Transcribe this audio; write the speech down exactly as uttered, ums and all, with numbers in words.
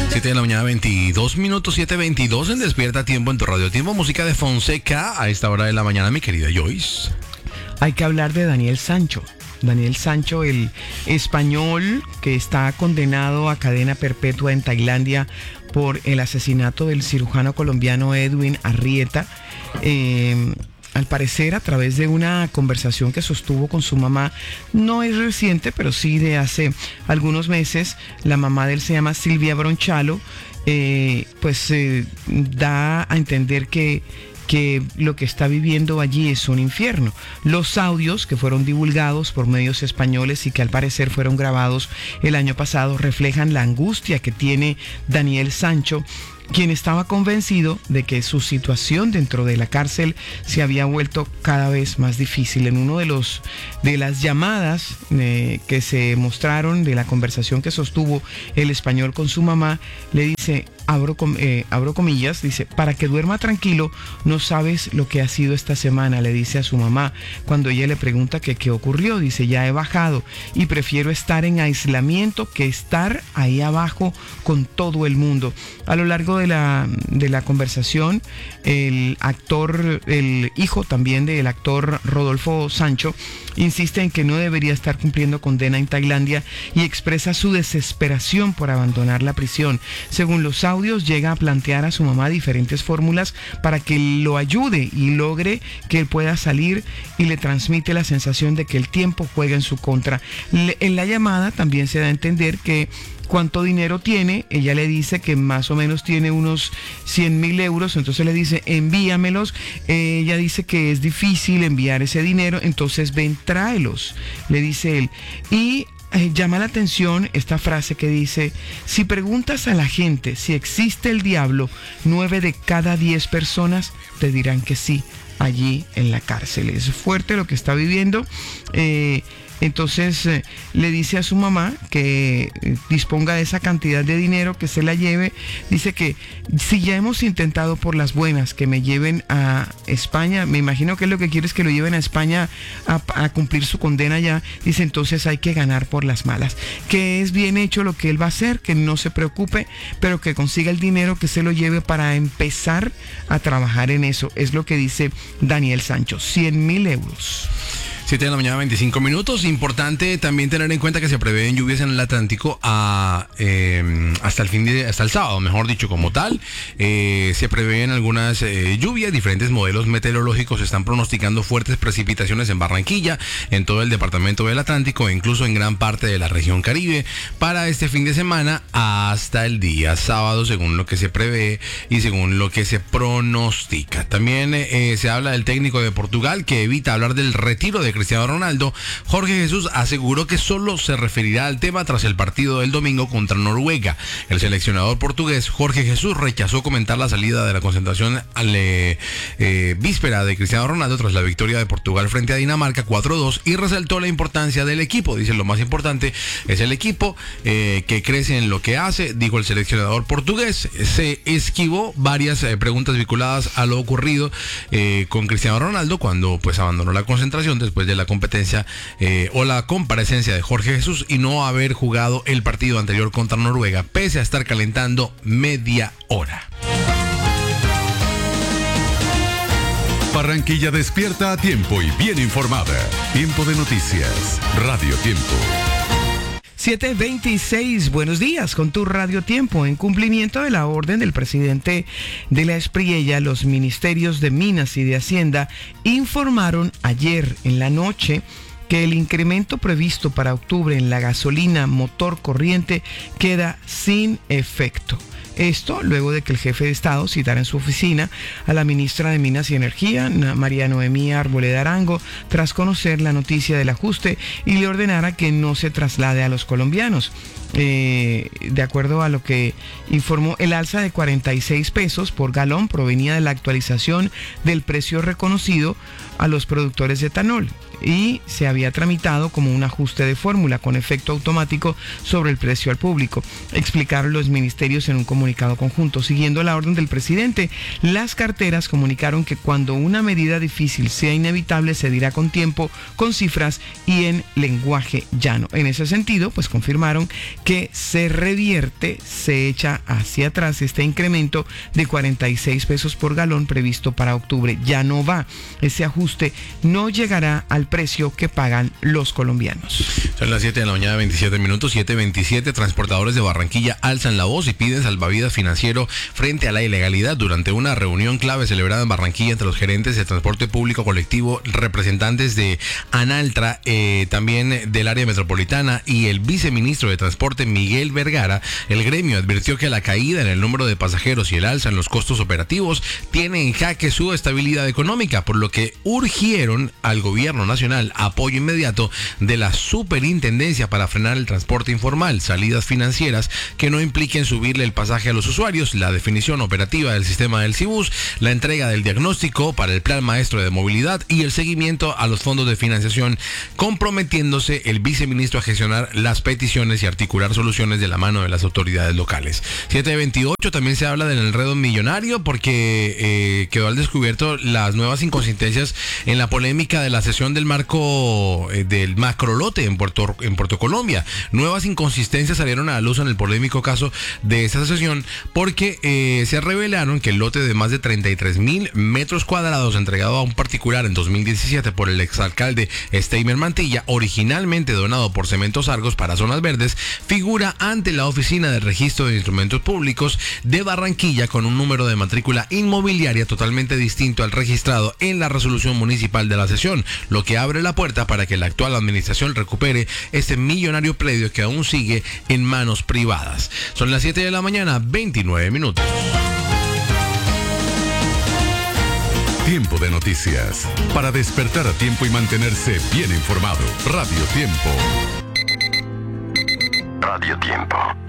siete de la mañana, veintidós minutos, siete veintidós en Despierta Tiempo en tu Radio Tiempo. Música de Fonseca a esta hora de la mañana, mi querida Joyce. Hay que hablar de Daniel Sancho. Daniel Sancho, el español que está condenado a cadena perpetua en Tailandia por el asesinato del cirujano colombiano Edwin Arrieta. Eh, al parecer, a través de una conversación que sostuvo con su mamá, no es reciente, pero sí de hace algunos meses, la mamá de él se llama Silvia Bronchalo, eh, pues eh, da a entender que que lo que está viviendo allí es un infierno. Los audios que fueron divulgados por medios españoles y que al parecer fueron grabados el año pasado reflejan la angustia que tiene Daniel Sancho, quien estaba convencido de que su situación dentro de la cárcel se había vuelto cada vez más difícil. En uno de los de las llamadas eh, que se mostraron de la conversación que sostuvo el español con su mamá, le dice, abro, com, eh, abro comillas, dice, para que duerma tranquilo, no sabes lo que ha sido esta semana, le dice a su mamá. Cuando ella le pregunta que qué ocurrió, dice, ya he bajado y prefiero estar en aislamiento que estar ahí abajo con todo el mundo. A lo largo de la, de la conversación, el actor, el hijo también del actor Rodolfo Sancho, insiste en que no debería estar cumpliendo condena en Tailandia y expresa su desesperación por abandonar la prisión. Según los audios, llega a plantear a su mamá diferentes fórmulas para que lo ayude y logre que él pueda salir, y le transmite la sensación de que el tiempo juega en su contra. Le, en la llamada también se da a entender que cuánto dinero tiene. Ella le dice que más o menos tiene unos cien mil euros, entonces le dice, envíamelos. Eh, ella dice que es difícil enviar ese dinero, entonces ven, tráelos, le dice él. Y eh, llama la atención esta frase que dice, si preguntas a la gente si existe el diablo, nueve de cada diez personas te dirán que sí, allí en la cárcel. Es fuerte lo que está viviendo. Eh, Entonces eh, le dice a su mamá que eh, disponga de esa cantidad de dinero, que se la lleve. Dice que si ya hemos intentado por las buenas que me lleven a España, me imagino que es lo que quiere, es que lo lleven a España a, a cumplir su condena ya. Dice, entonces hay que ganar por las malas. Que es bien hecho lo que él va a hacer, que no se preocupe, pero que consiga el dinero, que se lo lleve para empezar a trabajar en eso. Es lo que dice Daniel Sancho, cien mil euros. siete de la mañana, veinticinco minutos. Importante también tener en cuenta que se prevén lluvias en el Atlántico a, eh, hasta el fin de, hasta el sábado, mejor dicho, como tal. Eh, se prevén algunas eh, lluvias. Diferentes modelos meteorológicos están pronosticando fuertes precipitaciones en Barranquilla, en todo el departamento del Atlántico e incluso en gran parte de la región Caribe para este fin de semana hasta el día sábado, según lo que se prevé y según lo que se pronostica. También eh, se habla del técnico de Portugal que evita hablar del retiro de Cristiano Ronaldo. Jorge Jesús aseguró que solo se referirá al tema tras el partido del domingo contra Noruega. El seleccionador portugués Jorge Jesús rechazó comentar la salida de la concentración al eh, eh, víspera de Cristiano Ronaldo tras la victoria de Portugal frente a Dinamarca cuatro dos y resaltó la importancia del equipo. Dice, lo más importante es el equipo eh, que crece en lo que hace, dijo el seleccionador portugués. Se esquivó varias eh, preguntas vinculadas a lo ocurrido eh, con Cristiano Ronaldo cuando pues abandonó la concentración después de la competencia eh, o la comparecencia de Jorge Jesús y no haber jugado el partido anterior contra Noruega, pese a estar calentando media hora. Barranquilla despierta a tiempo y bien informada. Tiempo de noticias. Radio Tiempo. siete veintiséis, buenos días con tu Radio Tiempo. En cumplimiento de la orden del presidente de la Espriella, los ministerios de Minas y de Hacienda informaron ayer en la noche que el incremento previsto para octubre en la gasolina motor corriente queda sin efecto. Esto luego de que el jefe de Estado citara en su oficina a la ministra de Minas y Energía, María Noemí Arboleda Arango, tras conocer la noticia del ajuste y le ordenara que no se traslade a los colombianos. Eh, de acuerdo a lo que informó, el alza de cuarenta y seis pesos por galón provenía de la actualización del precio reconocido a los productores de etanol y se había tramitado como un ajuste de fórmula con efecto automático sobre el precio al público, explicaron los ministerios en un comunicado conjunto. Siguiendo la orden del presidente, las carteras comunicaron que cuando una medida difícil sea inevitable se dirá con tiempo, con cifras y en lenguaje llano. En ese sentido, pues confirmaron que se revierte, se echa hacia atrás este incremento de cuarenta y seis pesos por galón previsto para octubre. Ya no va. Ese ajuste no llegará al precio que pagan los colombianos. Son las siete de la mañana, veintisiete minutos, siete veintisiete. Transportadores de Barranquilla alzan la voz y piden salvavidas financiero frente a la ilegalidad durante una reunión clave celebrada en Barranquilla entre los gerentes de transporte público colectivo, representantes de Analtra, eh, también del área metropolitana y el viceministro de Transporte Miguel Vergara. El gremio advirtió que la caída en el número de pasajeros y el alza en los costos operativos tiene en jaque su estabilidad económica, por lo que urgieron al gobierno nacional apoyo inmediato de la superintendencia para frenar el transporte informal, salidas financieras que no impliquen subirle el pasaje a los usuarios, la definición operativa del sistema del Cibus, la entrega del diagnóstico para el plan maestro de movilidad y el seguimiento a los fondos de financiación, comprometiéndose el viceministro a gestionar las peticiones y articular soluciones de la mano de las autoridades locales. siete veintiocho, también se habla del enredo millonario porque eh, quedó al descubierto las nuevas inconsistencias en la polémica de la sesión del marco eh, del macrolote en Puerto, en Puerto Colombia. Nuevas inconsistencias salieron a la luz en el polémico caso de esa sesión porque eh, se revelaron que el lote de más de treinta y tres mil metros cuadrados entregado a un particular en dos mil diecisiete por el exalcalde Steimer Mantilla, originalmente donado por Cementos Argos para zonas verdes, figura ante la Oficina de Registro de Instrumentos Públicos de Barranquilla con un número de matrícula inmobiliaria totalmente distinto al registrado en la resolución municipal de la sesión, lo que abre la puerta para que la actual administración recupere este millonario predio que aún sigue en manos privadas. Son las siete de la mañana, veintinueve minutos. Tiempo de noticias. Para despertar a tiempo y mantenerse bien informado. Radio Tiempo. Radio Tiempo.